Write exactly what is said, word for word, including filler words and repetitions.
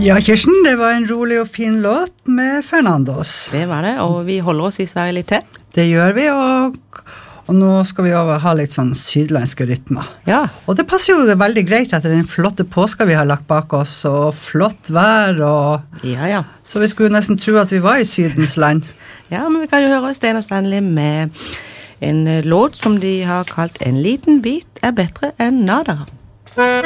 Ja, Kirsten, det var en rolig og fin låt med Fernandos. Det var det, og vi holder oss i Sverige litt til. Det gjør vi, og, og nå skal vi over ha litt sånn sydlandske rytmer. Ja. Og det passer jo veldig greit etter den flotte påska vi har lagt bak oss, og flott vær, og Ja, ja. så vi skulle nesten tro at vi var i Sydens land. Ja, men vi kan jo høre Sten og Stanley med en låt som de har kalt En liten bit er bedre enn nada.